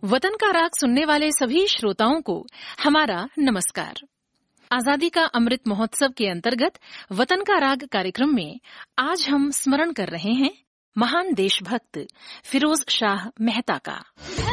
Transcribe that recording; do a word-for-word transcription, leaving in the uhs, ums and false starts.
वतन का राग सुनने वाले सभी श्रोताओं को हमारा नमस्कार। आजादी का अमृत महोत्सव के अंतर्गत वतन का राग कार्यक्रम में आज हम स्मरण कर रहे हैं महान देशभक्त फिरोज शाह मेहता का।